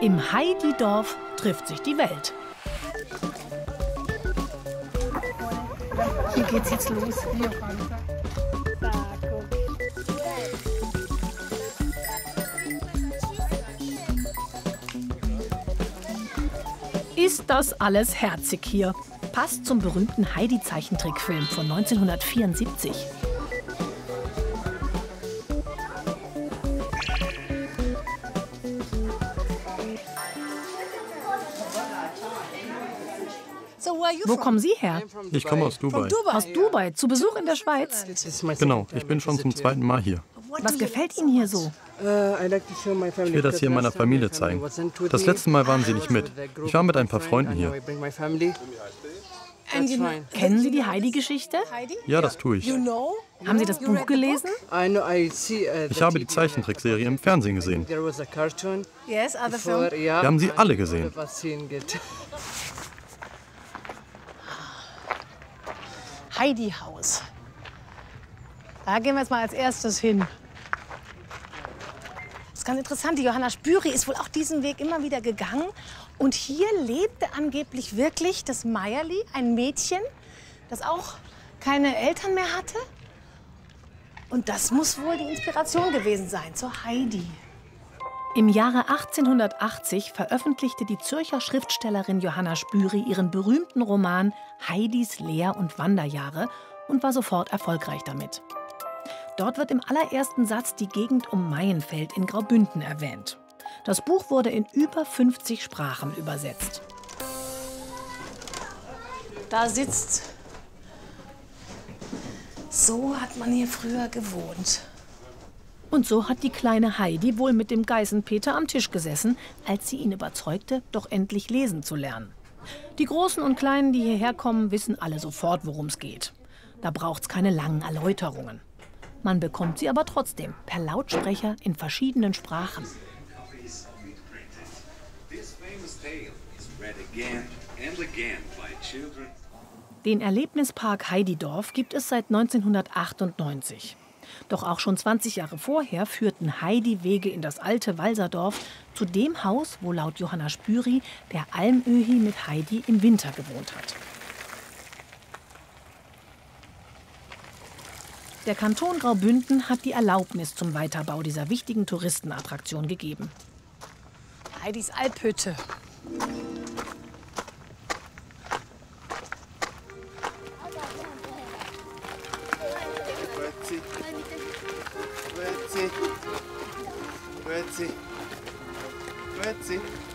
Im Heidi-Dorf trifft sich die Welt. Hier geht's jetzt los. Ist das alles herzig hier? Passt zum berühmten Heidi-Zeichentrickfilm von 1974. Wo kommen Sie her? Ich komme aus Dubai. Aus Dubai, zu Besuch in der Schweiz. Genau, ich bin schon zum zweiten Mal hier. Was gefällt Ihnen hier so? Ich will das hier meiner Familie zeigen. Das letzte Mal waren sie nicht mit. Ich war mit ein paar Freunden hier. Kennen Sie die Heidi-Geschichte? Ja, das tue ich. Haben Sie das Buch gelesen? Ich habe die Zeichentrickserie im Fernsehen gesehen. Wir haben sie alle gesehen. Heidi-Haus. Da gehen wir jetzt mal als erstes hin. Das ist ganz interessant. Die Johanna Spyri ist wohl auch diesen Weg immer wieder gegangen. Und hier lebte angeblich wirklich das Meierli, ein Mädchen, das auch keine Eltern mehr hatte. Und das muss wohl die Inspiration gewesen sein zur Heidi. Im Jahre 1880 veröffentlichte die Zürcher Schriftstellerin Johanna Spyri ihren berühmten Roman Heidis Lehr- und Wanderjahre und war sofort erfolgreich damit. Dort wird im allerersten Satz die Gegend um Maienfeld in Graubünden erwähnt. Das Buch wurde in über 50 Sprachen übersetzt. Da sitzt. So hat man hier früher gewohnt. Und so hat die kleine Heidi wohl mit dem Geißenpeter am Tisch gesessen, als sie ihn überzeugte, doch endlich lesen zu lernen. Die Großen und Kleinen, die hierher kommen, wissen alle sofort, worum es geht. Da braucht's keine langen Erläuterungen. Man bekommt sie aber trotzdem per Lautsprecher in verschiedenen Sprachen. Den Erlebnispark Heidi-Dorf gibt es seit 1998. Doch auch schon 20 Jahre vorher führten Heidi-Wege in das alte Walserdorf zu dem Haus, wo laut Johanna Spyri der Almöhi mit Heidi im Winter gewohnt hat. Der Kanton Graubünden hat die Erlaubnis zum Weiterbau dieser wichtigen Touristenattraktion gegeben. Heidis Alphütte. Grüezi.